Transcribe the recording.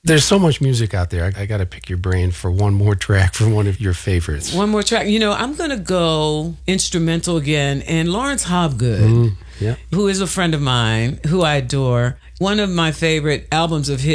There's so much music out there. I got to pick your brain for one more track from one of your favorites. One more track. I'm going to go instrumental again. And Lawrence Hobgood, Yeah. who is a friend of mine, who I adore, one of my favorite albums of his